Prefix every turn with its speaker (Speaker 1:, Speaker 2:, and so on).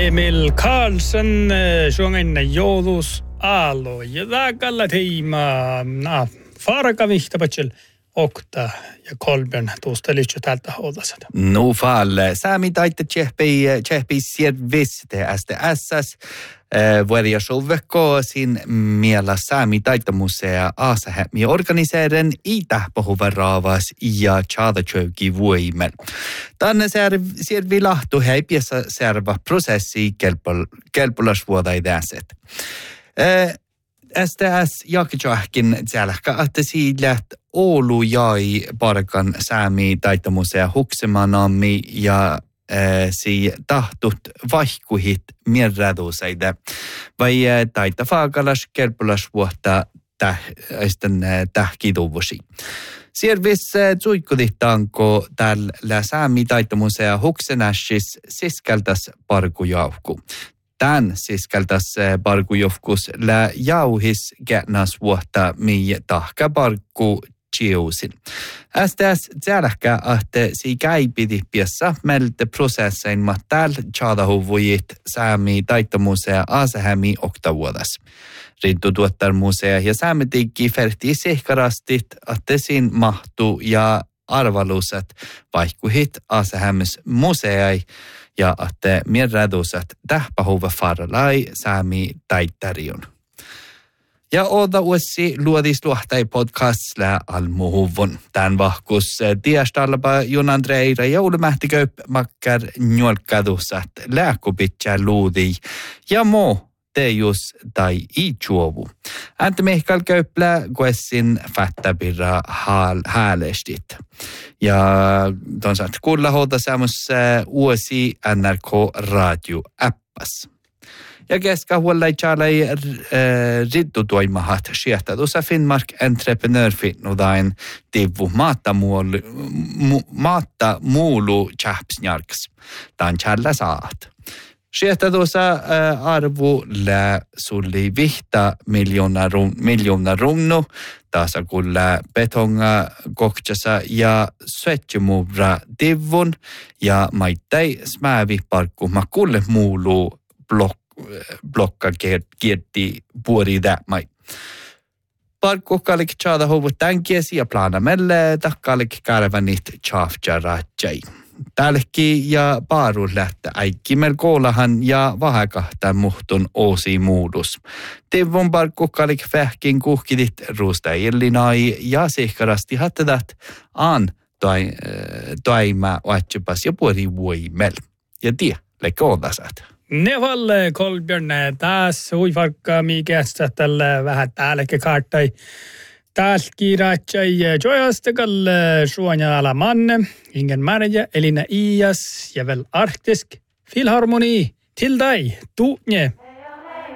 Speaker 1: Emil Karlsson sjunger joulus alo. Ja tällä teema farkavihta patchel okta ja Kolbjörn tuosta lyhtsä tältä holdasat.
Speaker 2: No fall. Sami taitte tjehpi sierviste STSS. Vuoria sovekko sin miela Sami taitamusea Aasahämi organiseeren itäpohuvaraavas ja tjaadatsjöki vuimel. Tänne siervi lahtu heipiessä serva prosessi kelpolasvuodaitäiset. STS jakitjohkin tjälkä, että siitä Oulu jäi parkan Sami taitamusea huksemanami ja si tahtut vaihkuhit mierräduseide. Vai taita faakalas kelpolasvuotta tähkiduvusi. Siervis tsuikkudittaanko tällä Sami taitamusea huksenässis siskeltäs parkujauhku. Tän siskeltäs parkujauhkus lä jauhis gätnas vuotta mi tahka parkku Chiusin. STS tjälkä, että si käipidi piessä meiltä prosessein mattal tjaadahuvujit Sami taitamusea Aasahämi oktavuodas. Rintutuottarmusea ja Saametiikki ferti sihkarastit, että siinä mahtuu ja arvaluset vaihkuhit Aasahämis museai ja että mierräduset tähpahuva farlai Sami taittarion. Ja oda uussi luodisluhtai podcastilla almuhuvun. Tän vahkus tiestalpa Junan Dreira joulumähtiköp makkar njolkadusat lääkupitsä luudi ja mo teijus tai ijuovu. Äntä mehkal köplä kuessin fattabirra häälestit. Ja tonsat kuulla huolta saamus uusi NRK Radio appas. Ja keska huolai tjalai riddutoimahat sieltä. Tuossa Finnmark Entreprenörfinnudain tivu maatta muulu tjäpsnjarks. Tämän tjalla saat. Sieltä tuossa arvu lä sulli vihta miljoona runnu. Taasa kuulla betonga kokchasa ja sötjumuvra divun. Ja maittai smäävi parkku makulle muulu blokka kierti puori tämmöi. Parkkukalik tjaada huvut tänkiesi ja plana melle takkalik kärvänit tjaafjaratsai. Tälki ja paaru lähtä äikkimel koolahan ja vahakahta muhtun oosi muudus. Tivun parkkukalik vähkin kuhkidit ruustajillinai ja sihkarasti hattedat aan toima oatsupas ja puori vuimel. Ja tie, leikka olasat.
Speaker 1: Nevalle Kolbjörn taas huifarkka mikästä tällä vähän täälläkin karttai. Taas kiiratsai joastakal suonya alamanne, ingen marja, Elina Ias ja väl Arktisk Filharmoni till dig, Tuutne.